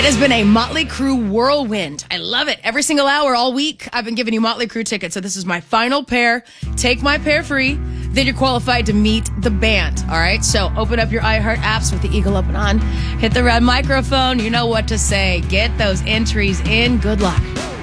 It has been a Motley Crue whirlwind. I love it. Every single hour, all week, I've been giving you Motley Crue tickets. So this is my final pair. Take my pair free. Then you're qualified to meet the band. All right? So open up your iHeart apps with the eagle up and on. Hit the red microphone. You know what to say. Get those entries in. Good luck.